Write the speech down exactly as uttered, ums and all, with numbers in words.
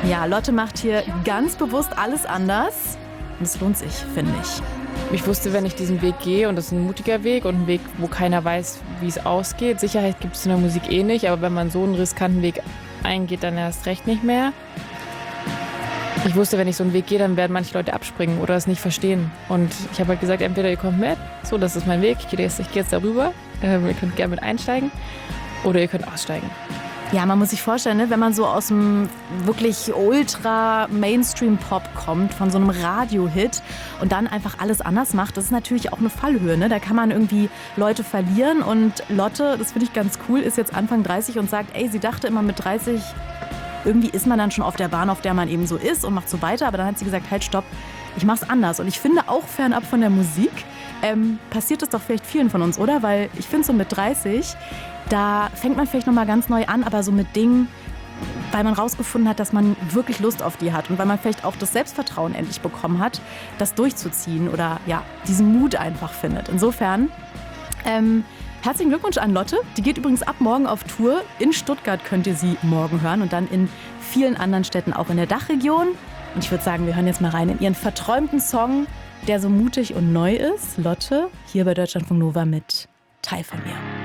Ja, Lotte macht hier ganz bewusst alles anders. Und es lohnt sich, finde ich. Ich wusste, wenn ich diesen Weg gehe, und das ist ein mutiger Weg und ein Weg, wo keiner weiß, wie es ausgeht. Sicherheit gibt es in der Musik eh nicht, aber wenn man so einen riskanten Weg eingeht, dann erst recht nicht mehr. Ich wusste, wenn ich so einen Weg gehe, dann werden manche Leute abspringen oder es nicht verstehen. Und ich habe halt gesagt, entweder ihr kommt mit, so, das ist mein Weg, ich gehe jetzt, ich gehe jetzt darüber, ähm, ihr könnt gerne mit einsteigen, oder ihr könnt aussteigen. Ja, man muss sich vorstellen, ne, wenn man so aus dem wirklich ultra Mainstream-Pop kommt, von so einem Radio-Hit und dann einfach alles anders macht, das ist natürlich auch eine Fallhöhe. Ne? Da kann man irgendwie Leute verlieren und Lotte, das finde ich ganz cool, ist jetzt Anfang dreißig und sagt, ey, sie dachte immer mit dreißig, irgendwie ist man dann schon auf der Bahn, auf der man eben so ist und macht so weiter, aber dann hat sie gesagt, halt, stopp, ich mach's anders. Und ich finde auch fernab von der Musik, ähm, passiert das doch vielleicht vielen von uns, oder? Weil ich finde so mit dreißig, da fängt man vielleicht nochmal ganz neu an, aber so mit Dingen, weil man rausgefunden hat, dass man wirklich Lust auf die hat und weil man vielleicht auch das Selbstvertrauen endlich bekommen hat, das durchzuziehen oder ja, diesen Mut einfach findet. Insofern, ähm, herzlichen Glückwunsch an Lotte. Die geht übrigens ab morgen auf Tour. In Stuttgart könnt ihr sie morgen hören und dann in vielen anderen Städten auch in der Dachregion. Und ich würde sagen, wir hören jetzt mal rein in ihren verträumten Song, der so mutig und neu ist. Lotte, hier bei Deutschlandfunk Nova mit Teil von mir.